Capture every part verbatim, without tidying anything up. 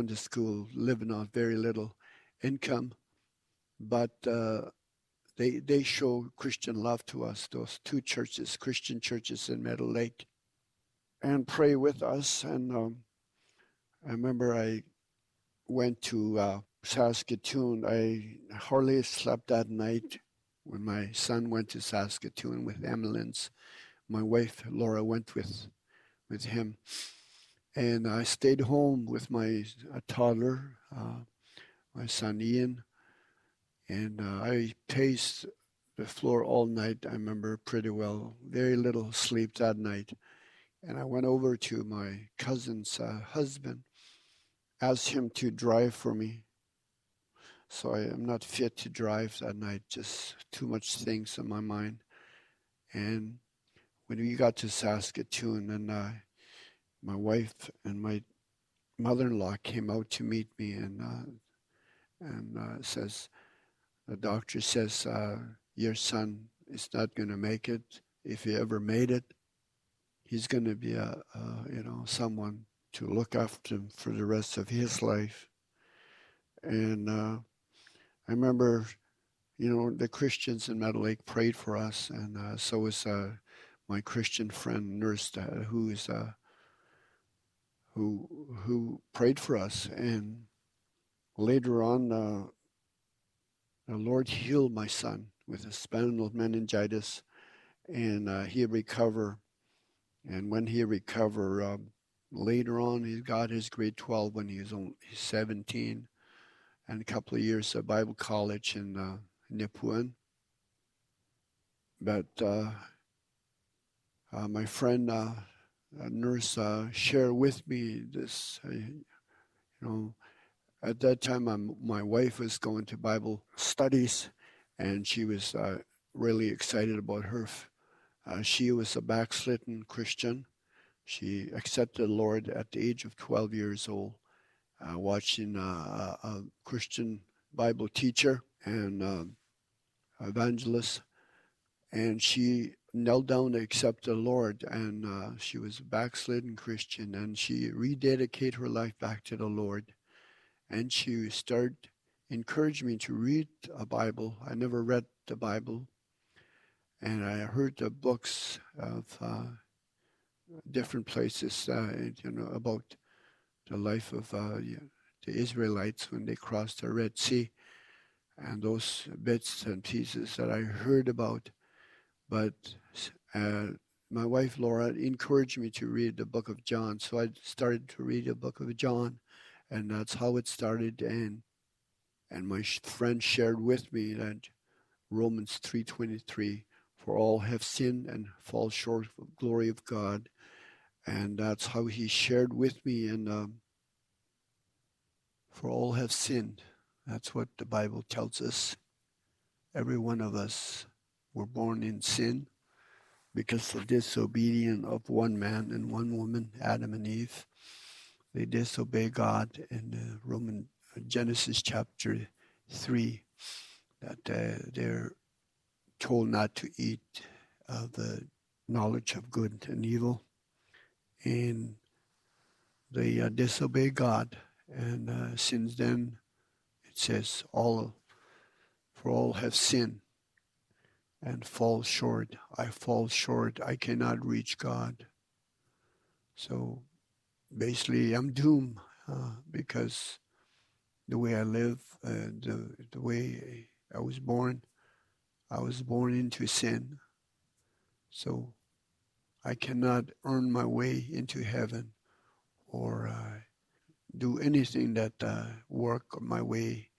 Sunday school, living on very little income, but uh, they they show Christian love to us. Those two churches, Christian churches in Meadow Lake, and pray with us. And um, I remember I went to uh, Saskatoon. I hardly slept that night when my son went to Saskatoon with Emmeline's. My wife Laura went with with him, and I stayed home with my uh, toddler, uh, my son Ian, and uh, I paced the floor all night. I remember pretty well. Very little sleep that night, and I went over to my cousin's uh, husband, asked him to drive for me. So I am not fit to drive that night. Just too much things in my mind. And when we got to Saskatoon, and uh, my wife and my mother-in-law came out to meet me, and uh, and uh, says, the doctor says, uh, your son is not going to make it. If he ever made it, he's going to be a, a you know someone to look after him for the rest of his life. And uh, I remember, you know, the Christians in Meadow Lake prayed for us, and uh, so was uh, my Christian friend, nurse, uh, who is uh, who who prayed for us. And later on, uh, the Lord healed my son with a spinal meningitis, and uh, he recovered. And when he recovered, uh, later on, he got his grade twelve when he was only seventeen, and a couple of years at Bible college in uh, Nipawin. But uh, uh, my friend, uh, a nurse, uh, shared with me this, uh, you know, at that time I'm, my wife was going to Bible studies, and she was uh, really excited about her. Uh, she was a backslidden Christian. She accepted the Lord at the age of twelve years old, uh, watching uh, a, a Christian Bible teacher and uh, evangelist, and she knelt down to accept the Lord, and uh, she was a backslidden Christian, and she rededicated her life back to the Lord, and she started encouraging me to read a Bible. I never read the Bible, and I heard the books of uh, different places, uh, you know, about the life of uh, the Israelites when they crossed the Red Sea, and those bits and pieces that I heard about. But uh, my wife Laura encouraged me to read the book of John, so I started to read the book of John, and that's how it started. And and my friend shared with me that Romans three twenty-three, for all have sinned and fall short of the glory of God, and that's how he shared with me. And um, for all have sinned. That's what the Bible tells us. Every one of us were born in sin because of disobedience of one man and one woman, Adam and Eve. They disobey God in uh, Roman uh, Genesis chapter three, that uh, they're told not to eat of the knowledge of good and evil, and they uh, disobey God. And uh, since then, it says all for all have sinned and fall short. I fall short. I cannot reach God. So basically, I'm doomed uh, because the way I live, uh, the the way I was born, I was born into sin. So I cannot earn my way into heaven or uh, do anything that uh, work my way,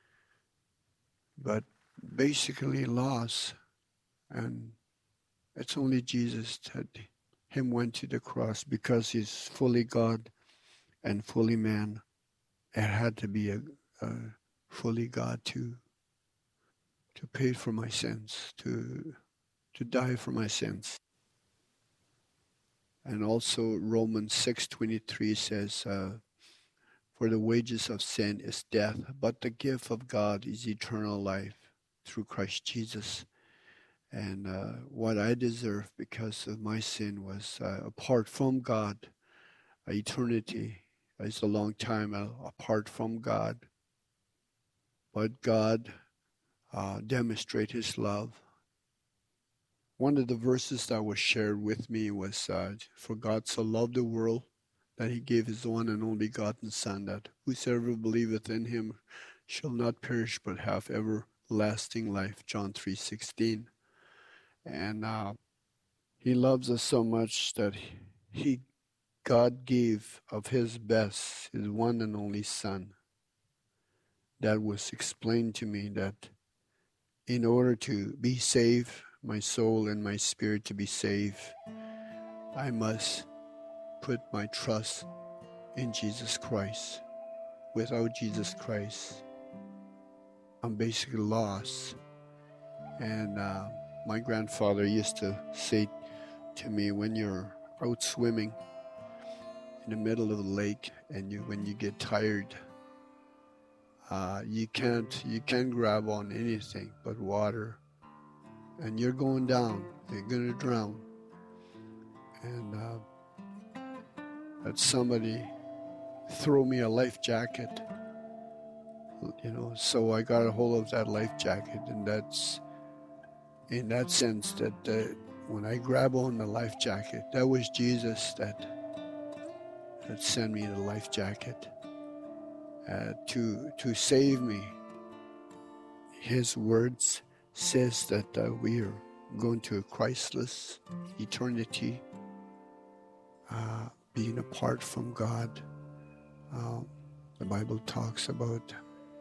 but basically lost. And it's only Jesus that him went to the cross because he's fully God and fully man. It had to be a, a fully God to to pay for my sins, to to die for my sins. And also Romans six twenty-three says, uh, for the wages of sin is death, but the gift of God is eternal life through Christ Jesus. And uh, what I deserve because of my sin was uh, apart from God, eternity It's a long time uh, apart from God. But God uh, demonstrated his love. One of the verses that was shared with me was, uh, for God so loved the world that he gave his one and only begotten Son, that whosoever believeth in him shall not perish but have everlasting life, John three sixteen. And uh, he loves us so much that he, God gave of his best, his one and only Son. That was explained to me that in order to be saved, my soul and my spirit to be saved, I must put my trust in Jesus Christ. Without Jesus Christ, I'm basically lost. And uh, my grandfather used to say to me, when you're out swimming in the middle of the lake and you, when you get tired, uh, you can't you can't grab on anything but water, and you're going down. You're gonna drown. And uh, that somebody throw me a life jacket, you know. So I got a hold of that life jacket, and that's in that sense that uh, when I grab on the life jacket, that was Jesus that that sent me the life jacket uh, to to save me. His words says that uh, we are going to a Christless eternity, uh, being apart from God. Uh, the Bible talks about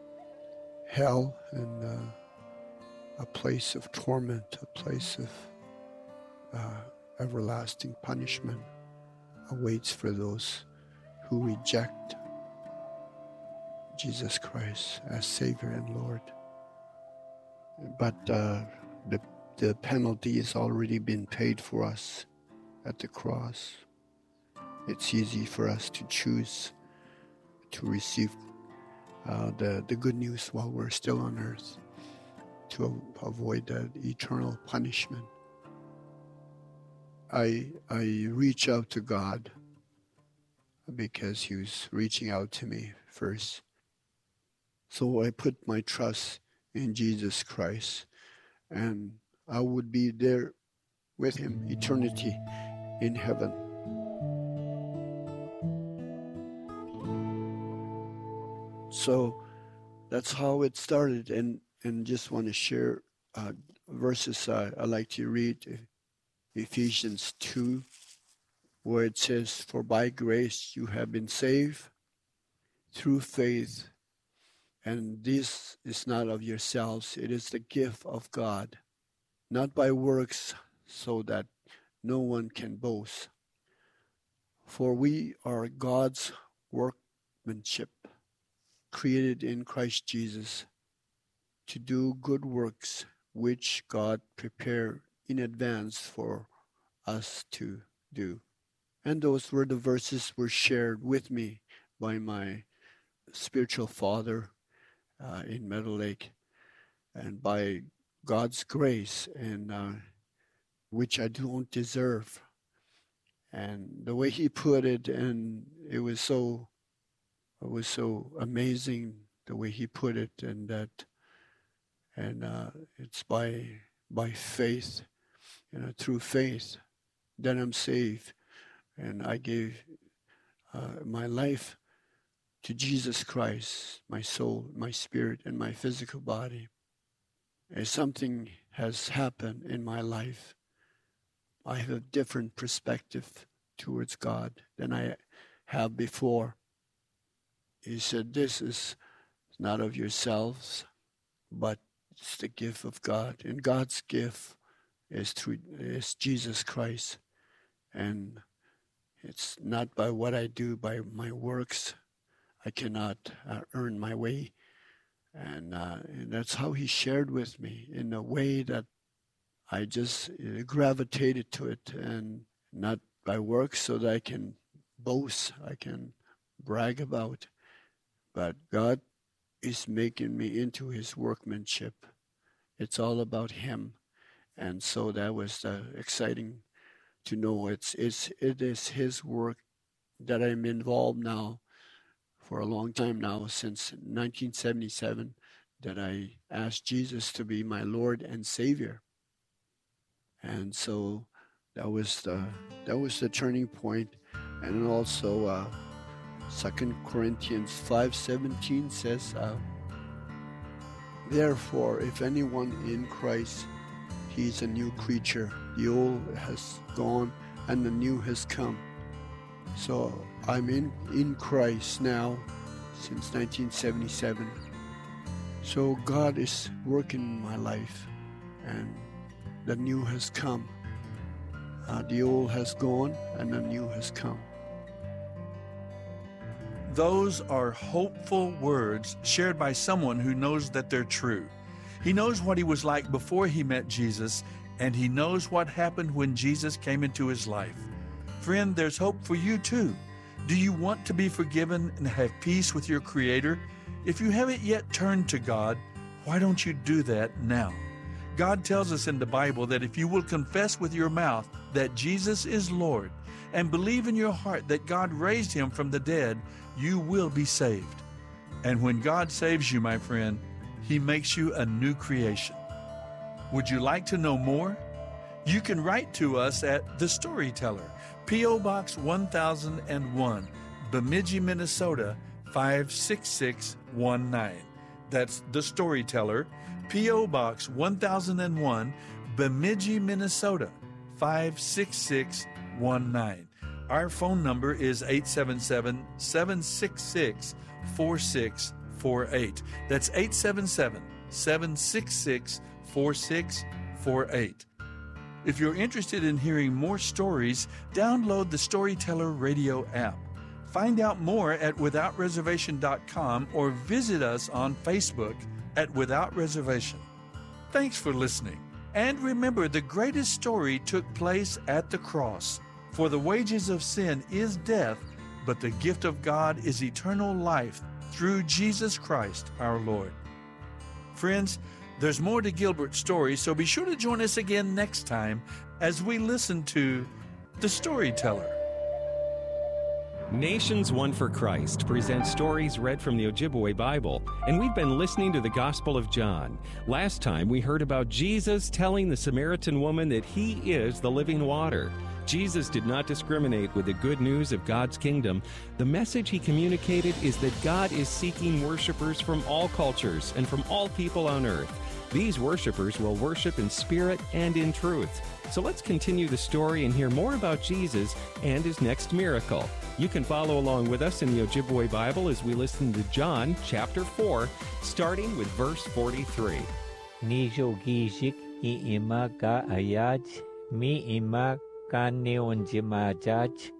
hell and uh, a place of torment, a place of uh, everlasting punishment awaits for those who reject Jesus Christ as Savior and Lord. But uh, the, the penalty has already been paid for us at the cross. It's easy for us to choose to receive uh, the, the good news while we're still on earth, to avoid that eternal punishment. I I reach out to God because he was reaching out to me first. So I put my trust in Jesus Christ, and I would be there with him, eternity in heaven. So that's how it started, and, and just want to share uh, verses uh, I like to read. Ephesians two, where it says, "For by grace you have been saved through faith, and this is not of yourselves, it is the gift of God, not by works, so that no one can boast. For we are God's workmanship, created in Christ Jesus, to do good works, which God prepared in advance for us to do." And those were the verses were shared with me by my spiritual father uh, in Meadow Lake, and by God's grace, and uh, which I don't deserve. And the way he put it, and it was so, it was so amazing the way he put it, and that, and uh, it's by by faith, you know, through faith, that I'm saved, and I gave uh, my life to Jesus Christ, my soul, my spirit, and my physical body. As something has happened in my life, I have a different perspective towards God than I have before. He said, "This is not of yourselves, but it's the gift of God." And God's gift is through is Jesus Christ. And it's not by what I do, by my works. I cannot uh, earn my way. And, uh, and that's how he shared with me, in a way that I just uh, gravitated to it, and not by works so that I can boast, I can brag about. But God is making me into his workmanship. It's all about him. And so that was uh, exciting to know it's, it's, it is his work that I'm involved now. for a long time now, since nineteen seventy-seven, that I asked Jesus to be my Lord and Savior. And so that was the that was the turning point. And also uh, Second Corinthians five seventeen says, uh, therefore, if anyone in Christ, he's a new creature. The old has gone and the new has come. So I'm in, in Christ now since nineteen seventy-seven. So God is working in my life, and the new has come. Uh, the old has gone and the new has come. Those are hopeful words shared by someone who knows that they're true. He knows what he was like before he met Jesus, and he knows what happened when Jesus came into his life. Friend, there's hope for you too. Do you want to be forgiven and have peace with your Creator? If you haven't yet turned to God, why don't you do that now? God tells us in the Bible that if you will confess with your mouth that Jesus is Lord and believe in your heart that God raised him from the dead, you will be saved. And when God saves you, my friend, he makes you a new creation. Would you like to know more? You can write to us at The Storyteller, P O. Box one thousand one, Bemidji, Minnesota five six six one nine. That's The Storyteller, P O. Box one thousand one, Bemidji, Minnesota five six six one nine. Our phone number is eight seven seven, seven six six, four six four eight. That's eight seven seven, seven six six, four six four eight. If you're interested in hearing more stories, download the Storyteller Radio app. Find out more at without reservation dot com or visit us on Facebook at Without Reservation. Thanks for listening. And remember, the greatest story took place at the cross. For the wages of sin is death, but the gift of God is eternal life through Jesus Christ our Lord. Friends, there's more to Gilbert's story, so be sure to join us again next time as we listen to The Storyteller. Nations One for Christ presents stories read from the Ojibwe Bible, and we've been listening to the Gospel of John. Last time we heard about Jesus telling the Samaritan woman that he is the living water. Jesus did not discriminate with the good news of God's kingdom. The message he communicated is that God is seeking worshipers from all cultures and from all people on earth. These worshipers will worship in spirit and in truth. So let's continue the story and hear more about Jesus and his next miracle. You can follow along with us in the Ojibwe Bible as we listen to John chapter four, starting with verse forty-three. Nijo gijik I ima ka ayaj, mi ima ka neonjimajaj,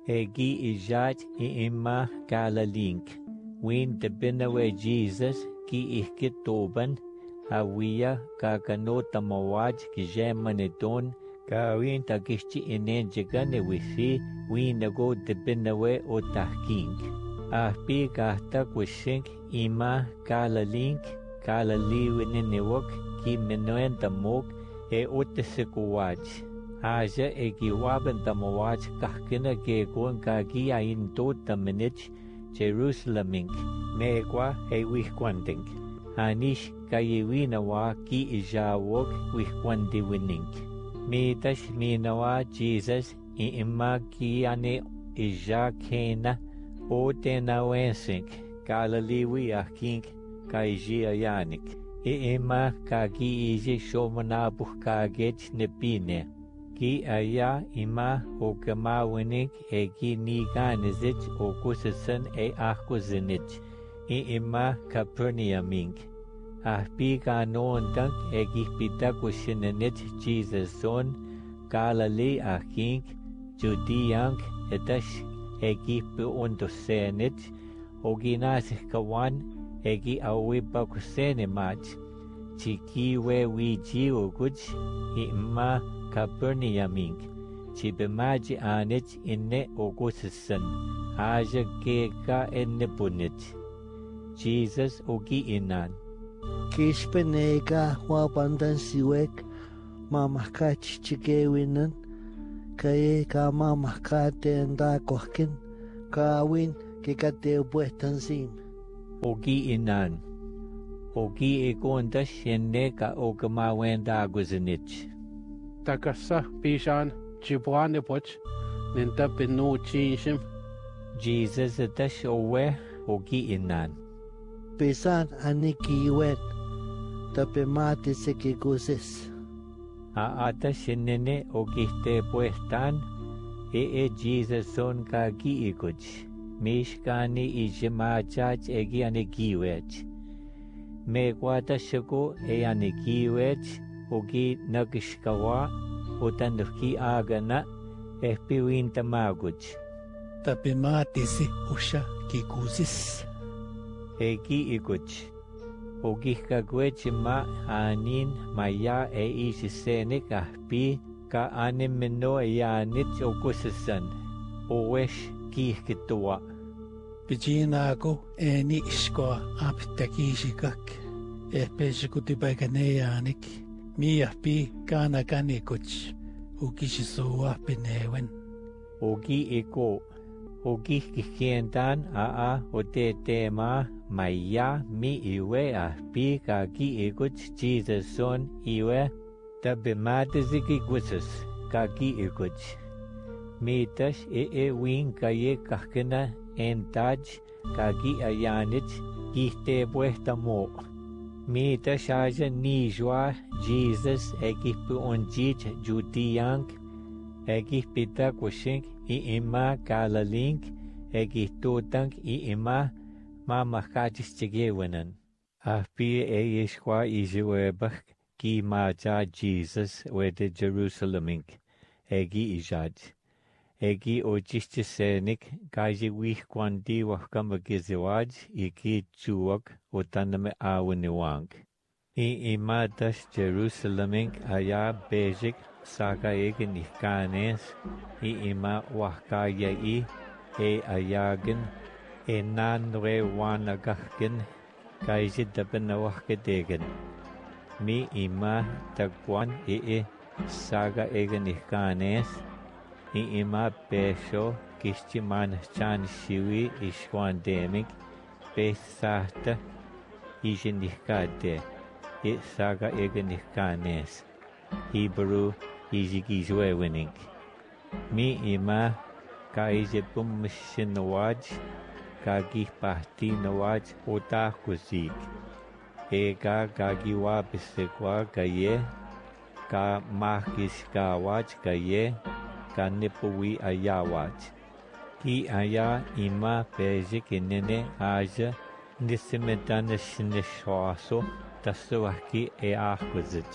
egi ijaj I ima ka lalink. Win de binawe Jesus ki ihkitoban, Hawiya ka kanota mawaj ki jemaneton, ka win takishchi inenjigane wifi, win nago de binawe o tahking. Ahpi ka takwishink ima ka lalink, ka laliwininiwok ki menoen tamok e otesikuwaj. Haja e giwaben tamawaj kahkina gegon ka gi ain to taminich Jerusalemink, megwa e wihkwandink. Anish kayiwinawa ki ijawok wihkwandiwinink. Mitash minawa Jesus I ima ki ane ija kena o tenawensink, kalaliwi ahkink kaiji ayanik. I ima kagi iji shomanabuh kagech nepine. Ki aya ima o kamawinik e ki niganizich o kusisan e ahkuzinich. I ima Capernaumink. Ahpi ka noon tank e gihpita kushinanich Jesus son, Galilee ahkink, Judeank etash e gihpi undosenich, o ginasih kawan e gi awipa kusenimach, chikiwe wiji uguj, I ima Capernaumink, chibemaji anich inne o kusisan, aja keka ennepunich. Jesus ogi inan. Kishpenega wapandan siwek mamahkach chikewinan kaye ka mamahkate anda kohkin kawin kikateo puestan sim. Ogi inan. Ogi ikonda shenne ka okamawenda aguzinich. Takasa pishan chibuane poch ninta pinu chishim. Jesus dash owe ogi inan. Pesan anikiwet. Tapemate se kikusis. Aata shinene ogiste puestan. E Jesus son ka gi ikuch. Mishkani ijimachach egi anikiwech. Me kwata shako e anikiwech. Ogi nagishkawa. Otanuki agana. Espiwin tamaguch. Tapemate se usha kikusis. Egi ikuch. Ogihkagwech ma anin maya e isisenik ahpi ka anim mino yanich okusisan. Owesh kihkitua. Pijinago eni iskoa aptakishikak. Espeshikutipaikaneyanik. Miyahpi kana kanikuch. Ukishisuwa pinewen. Ogi iko. Ogihkikientan a a otetema maya mi iwe ahpi ka gi ikuch Jesus son iwe. Tabimatiziki gusus ka gi ikuch. Mitash e e win kaye kahkena entaj kagi ayanich kihte puesta mo. Mitash aja nijwa Jesus ekipu onjich jutiyank ekipita kushink i ima kalalink ekitutank i ima mamakachis chigewanan. Ahpi e yeshwa ijiwebach ki maja Jesus wede Jerusalemink egi ijaj. Egi ochichisenik kaji wih kwandi wakamagiziwaj iki chuak utaname awaniwang. I imadash Jerusalemink aya bejik saka egi nihkanes i ima wakaya i e ayagen e nanre wanagahgen kaji dabana wakadegen. Mi ima tagwan i e saga egi nihkanes I ima pesho kishti manachan shiwi ishwan demik pesahta ijinikade I saga eganikanes Hebrew ijigizwewinink Mi ima ka ijipum mishinawaj kagi pahti nawaj utakuzik Ega gagiwa bisekwa gaye ka mahkiskawaj gaye Kanipuwi ayawaj. Ki aya ima peje kinene aja nisimetana shineshwaso taswaki e ahkuzij.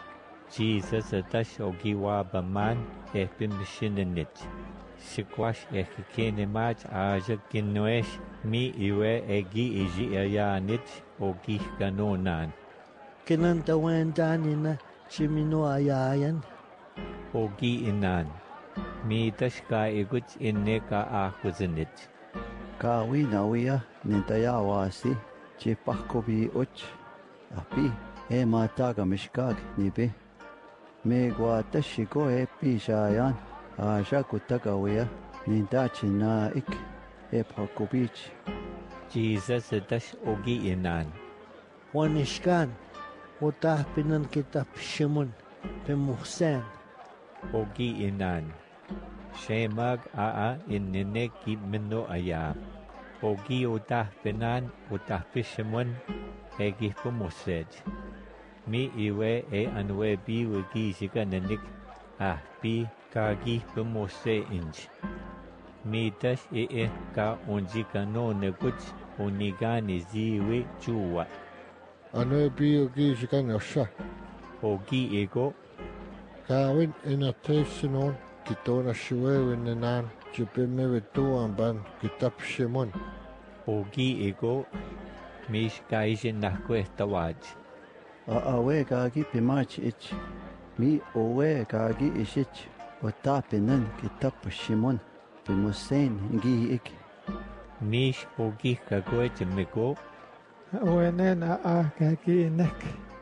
Jesus atash ogiwa baman epimishinenit. Shikwash ekikene mach aja kinwesh mi iwe egi iji ayanit ogi kanonan. Kinantawan danina chimino ayayan. Ogi inan. Mitash ka iguch inne ka akuzinit. Kawi nawia nintayawasi chipahkobi uch api e mataga mishkag nibe me guatashiko e pishayan aja kutagawia nintachina ik e pakobich. Jesus tash ogi inan. Wanishkan utah pinan kitap shimun pemuhsen. Ogi inan. Shemag aa inine ki mino aya. Ogi utah pinan utah pishimun egi pumusej. Mi iwe e anwe bi wigi zikanenik ah bi kagi pumuse inch. Mi tash e e ka unjikano neguch unigani ziwe chuwa. Anwe bi wigi zikanosha. Ogi ego. Kawin inatesinon kitona shiwewin nenan chipime tuan ban kitap shimon. Ogi ego mish kaijin nakwestawaj. Aawe kagi pimach ich mi owe kagi ishich otapinan kitap shimon pimusen gi ik. Mish ogi kagwech mego. Wenen aa kagi inek.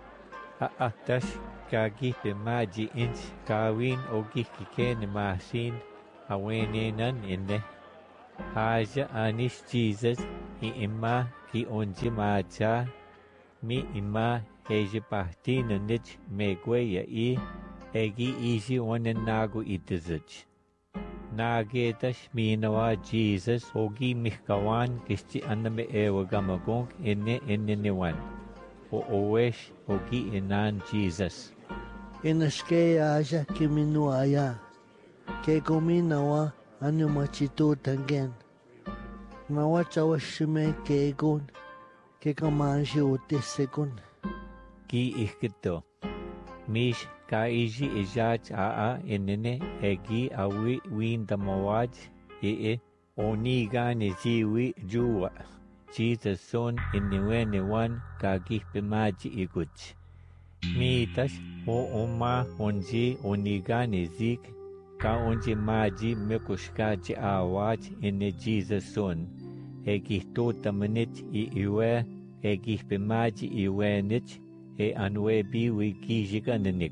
Aa tash kagi pimaji inch kawin ogi kikene masin awenenan inne. Haja anis Jesus i ima ki onji macha mi ima heje partino nich megweya i egi isi onen nagu itizich. Nagetash minawa Jesus ogi mihkawan kisti aname ewa gamagong inne inne niwan. O owesh ogi inan Jesus. Inaske aja kiminuaya. Ke gominawa anu machitu tangen. Nawa chawashime kegun. Ke kamanji utisekun. Ki ikito. Mish ka iji ijaj aa inene egi awi win damawaj ee oniga ni ziwi juwa. Jesus son iniwene wan ka gihpimaji iguch. Mitas o oma onji oniga ni zik ka onji maji mekushkaji awaj ine Jesus son. Egi totamanit i iwe egi hpimaji iwenich e anwe biwi gijigananik.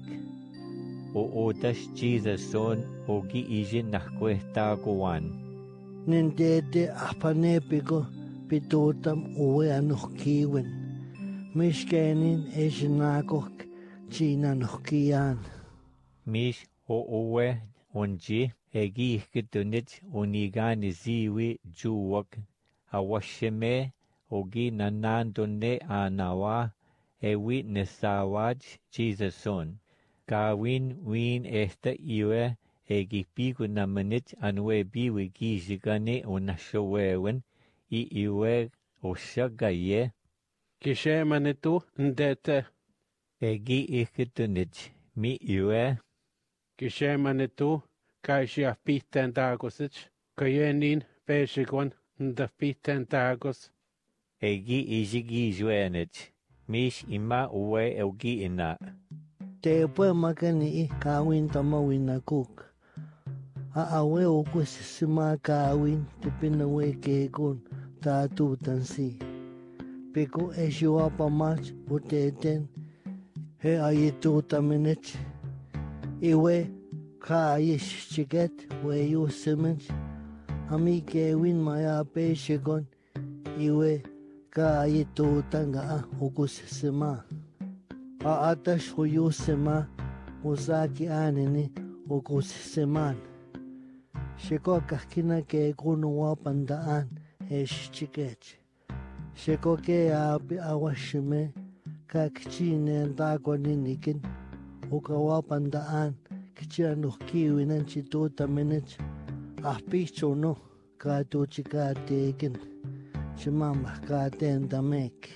O otas Jesus son ogi ijin nahkwehtakuwan. Nindete apanepigo pitutam uwe anuhkiwen. Mishkenin ejnakok chinanuhkiyan. Mish o uwe onji egi ihkitunit unigani ziwi juwak. Awashime ogi nanandone anawa ewi nesawaj Jesus son. Kawin win esta iwe egi piku namanit anwe biwi gijigane unashowewen i iwe oshagaye. Kishe manitu ndete. Egi ikitunit mi iwe. Kishe manitu kaishi apiten dagosich. Kayenin peshikwan ndapiten dagos. Egi ijigijwenit. Mish ima uwe eugi ina. Te pue makani i kawin tamawin na cook. Aawe okus sima kawin tipinawe kegon tatu tansi. Peko eshiwa pamach uteten he ayitu taminich. Iwe ka ayish chiget we yu simich. Ami kewin maya peshigon iwe ka ayitu tanga okus sima. Aatash huyu sema usaki anini ukusiseman. Sheko kahkina ke kunuwa pandaan esh chikech. Sheko ke api awashime kakchine ndagwani nikin ukawa pandaan kichianuhkiwinan chituta minich ahpichono katu chikatekin chimama katen damek.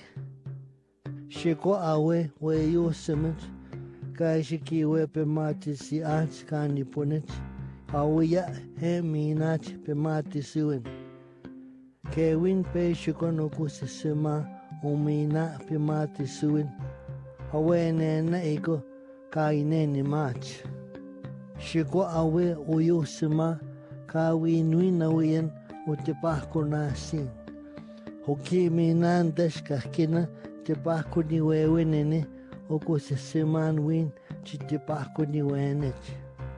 Shiko awe we yu simich kai shiki we pe mati si ach kani punich awe ya he minach pe mati siwin ke win pe shiko no kusisima umina pe mati siwin awe ne na ego kai ne ni mach shiko awe uyu sima ka wi nui na wien utipahko na sin hoki minan desh kahkina tipahko ni wewe nene oko se seman win chitipahko ni wenech.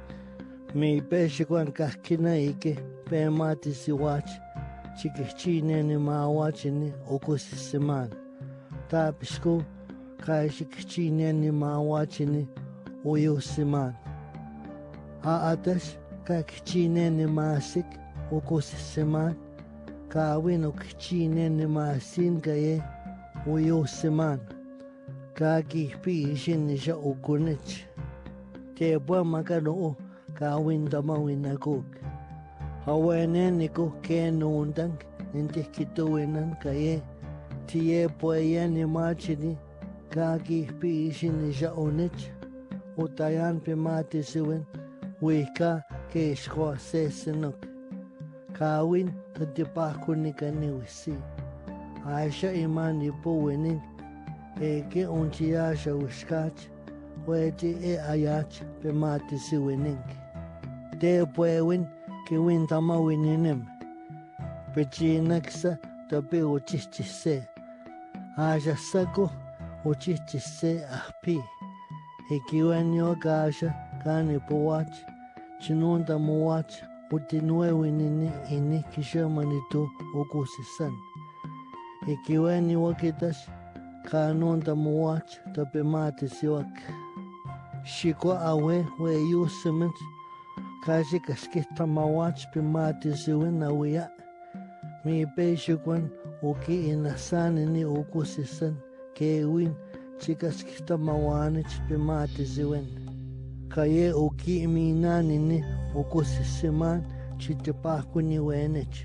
Mi peshe kwan kahkina ike pe mati si wach chikichine ni ma wachini oko se seman. Ta pishko kai chikichine ni ma wachini oyo seman. A atash ka kichine ni ma sik oko se seman. Ka wino kichine ni ma sin kaye Uyo seman, kaki pi ishin nisha ukunich. Te bua makano o kawin damawin na kuk. Hawene niko ke nundang ninti kituwinan kaye. Tiye puaya ni machini kaki pi ishin nisha unich. Utayan pi mati siwin wika ke ishkwa se sinuk. Kawin tatipaku ni kaniwisi. Aisha imani puwinin eke unchiyasha wishkach weti e ayach pe mati siwinin. Te puewin ki win tama wininim. Pechinaksa tabi uchichise. Aisha sako uchichise ahpi. Eki wenyo gasha kani puwach chinunda muwach Utinuewi nini ini kishamanitu ukusisan. Ikiweni wakitas kanun tamuwach tapemati siwak. Shiko awe we yusimit kashi kaskita mawach pimati siwin awiya. Mi peishikwan uki inasani ni ukusisan kewin chikaskita mawanich pimati siwin. Kaye uki minani ni ukusisiman chitipakuni wenech.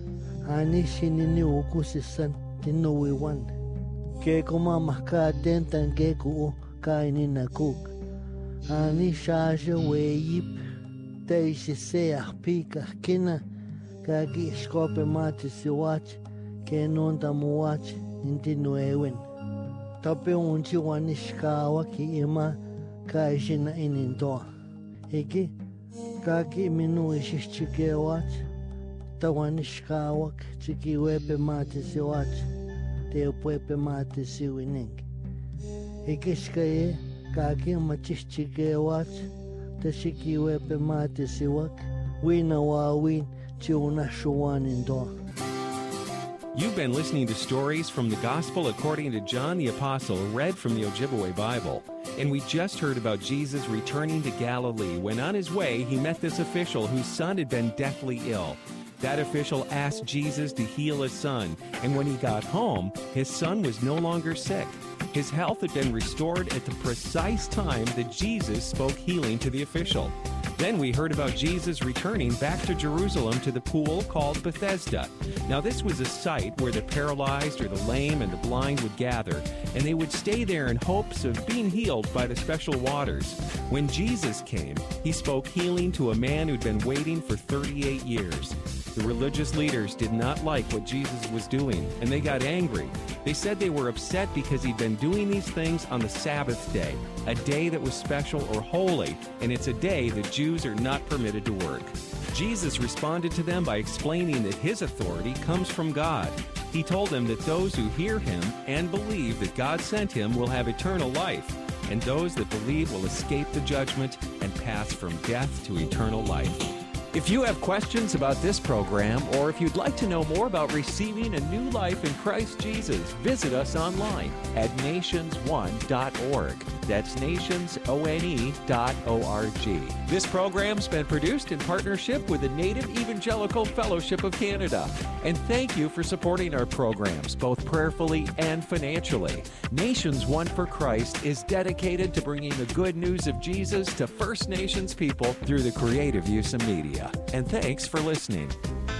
Ani shinini ukusisan tinuwiwan. Ke kuma maka dentan ke ku kaini nakuk. Ani shaja weyip teisisea pika kina kaki skope mati siwach ke nonta muwach inti nuewen. Tape unchi wanishkawa ki ima kaishina inintoa. Iki kaki minu ishichikewach tawanishkawak chikiwepe mati siwach teopuepe mati siwining. Ikishkaye kaki machichikewach tashikiwepe mati siwak wina wawin chiunashuwanindoa. You've been listening to stories from the Gospel according to John the Apostle, read from the Ojibwe Bible. And we just heard about Jesus returning to Galilee when on his way he met this official whose son had been deathly ill. That official asked Jesus to heal his son, and when he got home, his son was no longer sick. His health had been restored at the precise time that Jesus spoke healing to the official. Then we heard about Jesus returning back to Jerusalem to the pool called Bethesda. Now this was a site where the paralyzed or the lame and the blind would gather, and they would stay there in hopes of being healed by the special waters. When Jesus came, he spoke healing to a man who'd been waiting for thirty-eight years. The religious leaders did not like what Jesus was doing, and they got angry. They said they were upset because he'd been doing these things on the Sabbath day, a day that was special or holy, and it's a day that Jews are not permitted to work. Jesus responded to them by explaining that his authority comes from God. He told them that those who hear him and believe that God sent him will have eternal life, and those that believe will escape the judgment and pass from death to eternal life. If you have questions about this program, or if you'd like to know more about receiving a new life in Christ Jesus, visit us online at nations one dot org. That's nations one dot org. This program's been produced in partnership with the Native Evangelical Fellowship of Canada. And thank you for supporting our programs, both prayerfully and financially. Nations One for Christ is dedicated to bringing the good news of Jesus to First Nations people through the creative use of media. And thanks for listening.